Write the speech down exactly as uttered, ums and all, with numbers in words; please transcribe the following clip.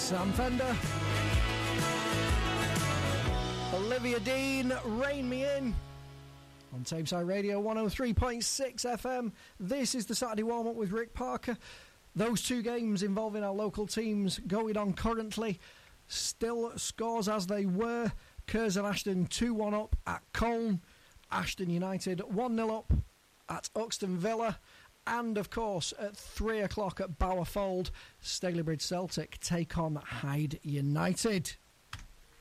Sam Fender. Olivia Dean, Rein Me In. On Tameside Radio one oh three point six F M. This is the Saturday warm-up with Rick Parker. Those two games involving our local teams going on currently. Still scores as they were. Curzon Ashton two one up at Colne. Ashton United one nil up at Uxton Villa. And, of course, at three o'clock at Bowerfold, Stalybridge Celtic take on Hyde United.